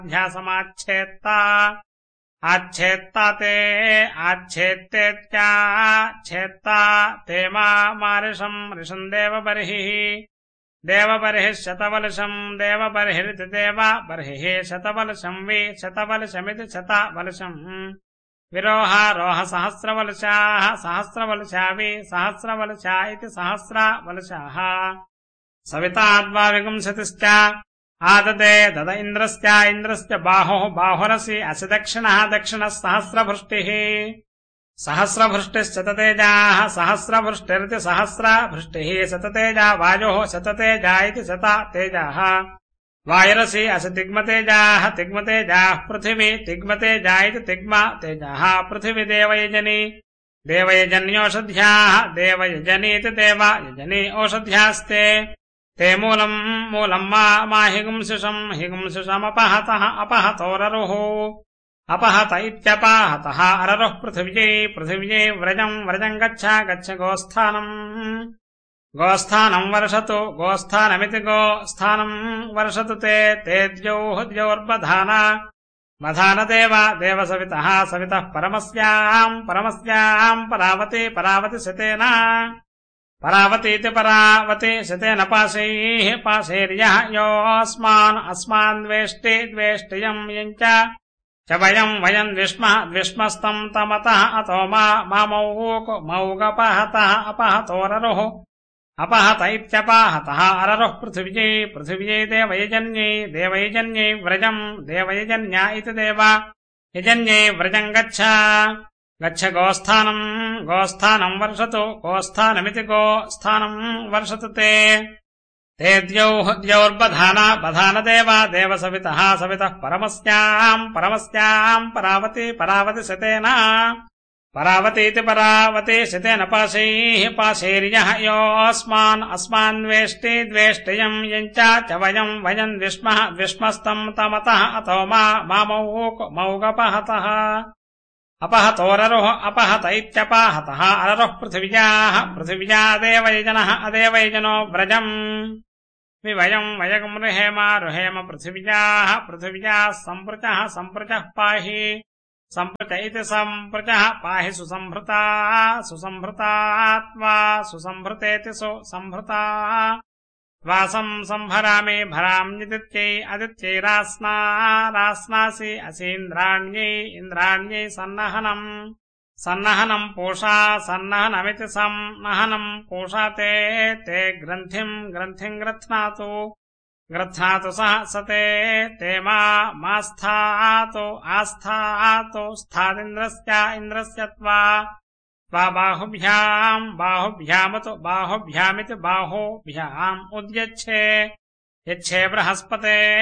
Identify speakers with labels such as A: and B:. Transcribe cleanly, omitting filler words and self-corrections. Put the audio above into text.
A: ध्यासमाच्छेत्ता आच्छेत्ता ते आच्छेत्तेत्याच्छेत्ता ते मारिषम् ऋषम् देवबर्हिः देवबर्हिः शतवलशम् देवबर्हिरिति देवबर्हिः शतवलशम् वि शतवलशमिति शतवलशम् विरोहारोह सहस्रवलशाः सहस्रवलशा वि सहस्रवलशा इति सहस्रवलशाः सविता विगुंसतिश्च आददे दद इन्द्रश्च बाहुः बाहुरसि असि दक्षिणः दक्षिणः सहस्रभृष्टिः सहस्रभृष्टिश्च शततेजाः सहस्रभृष्टिरिति सहस्रभृष्टिः शततेजा वायुः शततेजा इति शततेजाः वायुरसि असि तिग्मतेजाः तिग्मतेजाः पृथिवी तिग्मतेजा इति तिग्मतेजाः पृथिवी देवयजनी देवयजन्योषध्याः देवयजनीति देवयजनी औषध्यास्ते ते मूलम् मा हिगुंसिषमपहतः अपहतोररुः अपहत इत्यपहतः अररुः पृथिव्यै व्रजम् गच्छ गोस्थानम् वर्षतु गोस्थानमिति गोस्थानम् वर्षतु ते द्यौर्बधाना देवसवितः सवितः परमस्याम् परावति शतेन परावतीति परावति शतेन पाशैर्यः योऽस्मान् द्वेष्टियम् यञ्च वयम् द्विष्मस्तम् तमतः अतो मौगपहतः अपहतोररुः अपहत इत्यपहतः अररुः पृथिव्यै देवयजन्यै व्रजम् देवयजन्या इति देवयजन्यै व्रजम् गच्छ गोस्थानम् वर्षतु गोस्थानमिति गोस्थानम् वर्षतु ते द्यौर्बधाना देवसवितः सवितः परमस्याम् परावति शतेन परावतीति परावति शतेन पाशैर्यः योऽस्मान् द्वेष्टियम् यञ्च वयम् द्विष्मस्तम् तमतः अतो मौगपहतः अपहतोररुः अपहत इत्यपहतः अररुः पृथिव्या देवयजनः अदेवयजनो व्रजम् वयम् रुहेम पृथिव्याः सम्पृचः पाहि सम्पृच इति सम्पृचः पाहि सुसम्भृतात्वा सुसम्भृतेति सुसम्भृता वासम् सम्भरामि भराम्यदित्यै अदित्यै रास्नासि असीन्द्राण्यै सन्नहनम् पूषा सन्नहनमिति सन्नहनम् पूषा ते ग्रन्थिम् ग्रथ्नातु स ते मास्थातु आस्थातु स्थादिन्द्रस्य त्वा बाहुभ्यामिति बाहुभ्याम् उद्यच्छे बृहस्पते